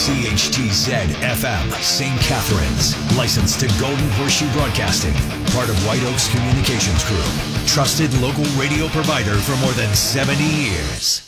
WCHTZ FM, St. Catharines. Licensed to Golden Horseshoe Broadcasting. Part of White Oaks Communications Group. Trusted local radio provider for more than 70 years.